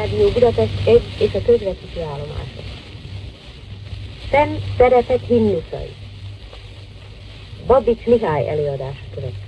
Rádió Budapest 1 és a közvetítő állomások. Szent Szeretet himnuszai. Babics Mihály előadása következik.